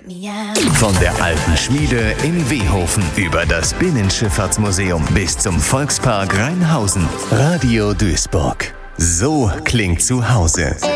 Von der alten Schmiede in Wehofen über das Binnenschifffahrtsmuseum bis zum Volkspark Rheinhausen. Radio Duisburg. So klingt zu Hause.